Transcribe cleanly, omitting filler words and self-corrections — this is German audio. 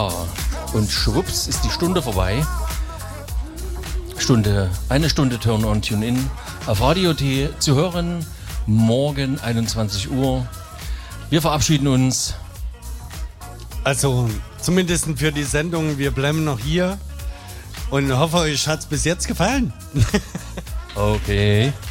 Und schwupps ist die Stunde vorbei. Eine Stunde Turn on Tune In auf Radio T zu hören. Morgen 21 Uhr. Wir verabschieden uns. Also zumindest für die Sendung. Wir bleiben noch hier und hoffe, euch hat es bis jetzt gefallen. Okay.